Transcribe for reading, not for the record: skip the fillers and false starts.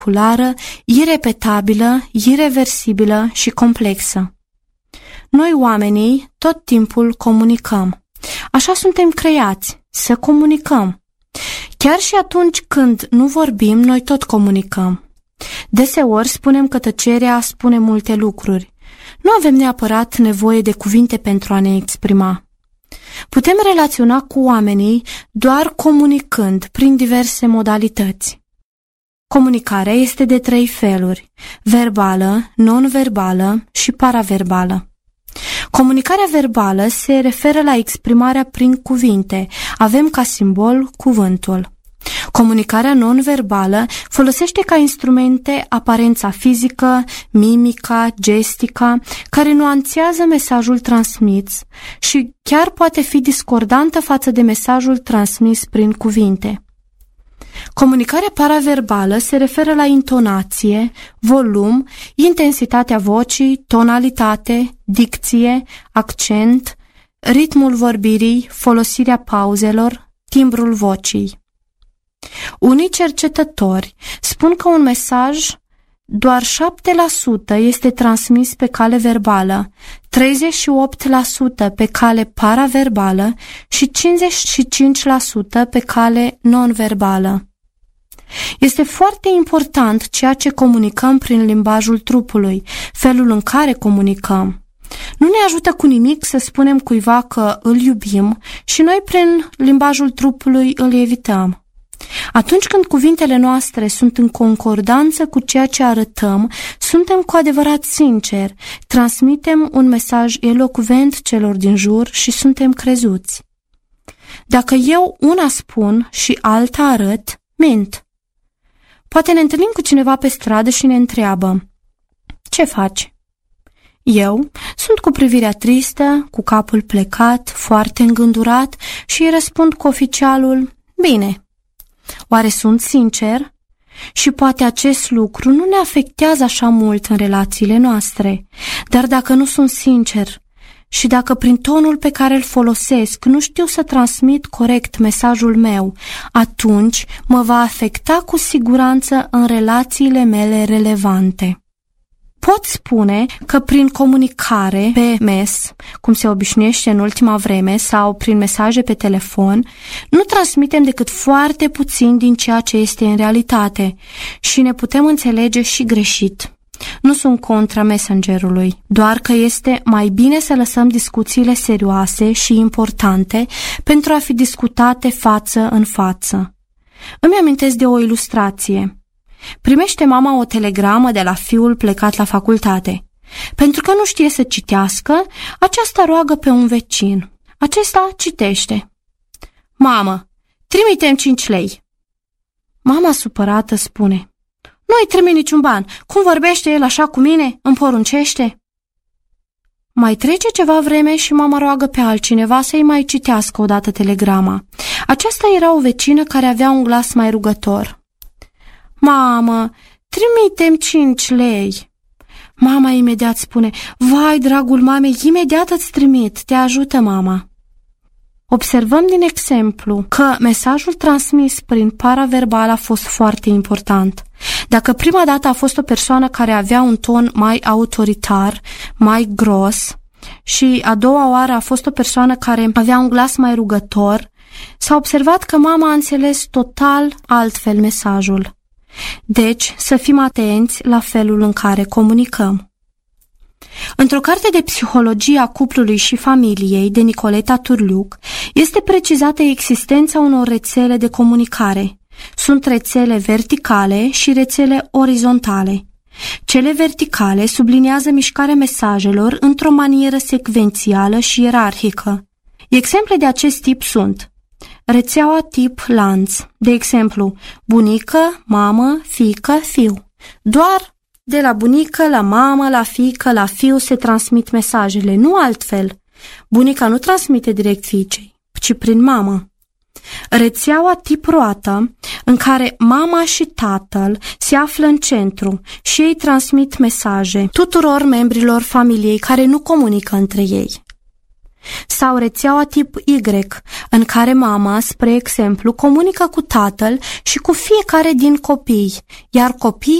particulară, irepetabilă, ireversibilă și complexă. Noi, oamenii, tot timpul comunicăm. Așa suntem creați, să comunicăm. Chiar și atunci când nu vorbim, noi tot comunicăm. Deseori spunem că tăcerea spune multe lucruri. Nu avem neapărat nevoie de cuvinte pentru a ne exprima. Putem relaționa cu oamenii doar comunicând prin diverse modalități. Comunicarea este de 3 feluri: verbală, non-verbală și paraverbală. Comunicarea verbală se referă la exprimarea prin cuvinte. Avem ca simbol cuvântul. Comunicarea non-verbală folosește ca instrumente aparența fizică, mimica, gestica, care nuanțează mesajul transmis și chiar poate fi discordantă față de mesajul transmis prin cuvinte. Comunicarea paraverbală se referă la intonație, volum, intensitatea vocii, tonalitate, dicție, accent, ritmul vorbirii, folosirea pauzelor, timbrul vocii. Unii cercetători spun că un mesaj doar 7% este transmis pe cale verbală, 38% pe cale paraverbală și 55% pe cale non-verbală. Este foarte important ceea ce comunicăm prin limbajul trupului, felul în care comunicăm. Nu ne ajută cu nimic să spunem cuiva că îl iubim și noi prin limbajul trupului îl evităm. Atunci când cuvintele noastre sunt în concordanță cu ceea ce arătăm, suntem cu adevărat sinceri, transmitem un mesaj elocvent celor din jur și suntem crezuți. Dacă eu una spun și alta arăt, mint. Poate ne întâlnim cu cineva pe stradă și ne întreabă: ce faci? Eu sunt cu privirea tristă, cu capul plecat, foarte îngândurat și îi răspund cu oficialul: bine. Oare sunt sincer? Și poate acest lucru nu ne afectează așa mult în relațiile noastre, dar dacă nu sunt sincer și dacă prin tonul pe care îl folosesc nu știu să transmit corect mesajul meu, atunci mă va afecta cu siguranță în relațiile mele relevante. Pot spune că prin comunicare pe mes, cum se obișnuiește în ultima vreme, sau prin mesaje pe telefon, nu transmitem decât foarte puțin din ceea ce este în realitate și ne putem înțelege și greșit. Nu sunt contra messengerului, doar că este mai bine să lăsăm discuțiile serioase și importante pentru a fi discutate față în față. Îmi amintesc de o ilustrație. Primește mama o telegramă de la fiul plecat la facultate. Pentru că nu știe să citească, aceasta roagă pe un vecin. Acesta citește: mamă, trimite-mi 5 lei. Mama supărată spune: nu-i trimit niciun ban. Cum vorbește el așa cu mine? Îmi poruncește? Mai trece ceva vreme și mama roagă pe altcineva să-i mai citească odată telegrama. Aceasta era o vecină care avea un glas mai rugător. Mamă, trimite-mi 5 lei. Mama imediat spune: vai, dragul mamei, imediat îți trimit, te ajută mama. Observăm din exemplu că mesajul transmis prin paraverbal a fost foarte important. Dacă prima dată a fost o persoană care avea un ton mai autoritar, mai gros, și a doua oară a fost o persoană care avea un glas mai rugător, s-a observat că mama a înțeles total altfel mesajul. Deci, să fim atenți la felul în care comunicăm. Într-o carte de psihologie a cuplului și familiei de Nicoleta Turliuc este precizată existența unor rețele de comunicare. Sunt rețele verticale și rețele orizontale. Cele verticale subliniază mișcarea mesajelor într-o manieră secvențială și ierarhică. Exemple de acest tip sunt rețeaua tip lanț, de exemplu, bunică, mamă, fiică, fiu. Doar de la bunică, la mamă, la fiică, la fiu se transmit mesajele, nu altfel. Bunica nu transmite direct fiicei, ci prin mamă. Rețeaua tip roată, în care mama și tatăl se află în centru și ei transmit mesaje tuturor membrilor familiei care nu comunică între ei. Sau rețeaua tip Y, în care mama, spre exemplu, comunică cu tatăl și cu fiecare din copii, iar copiii